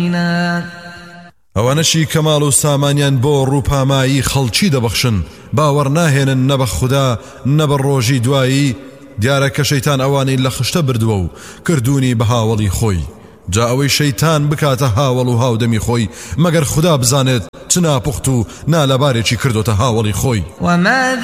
ئەوانەشی کەماڵ و سامانیان بۆ ڕووپامایی خەڵکی دەبەخشن باوەڕ ناهێنن نە بە خوددا نە بە ڕۆژی دوایی دیارە کە شەیتان ئەوانەی لە خشتە بردووە و کردوونی بە هاوڵی خۆی جا ئەوەی شەیتان بکاتە هاوڵ و هاودەمی خۆی مەگەر خوددا بزانێت چ ناپوخت و نالەبارێکی کردوتە هاوڵی خۆی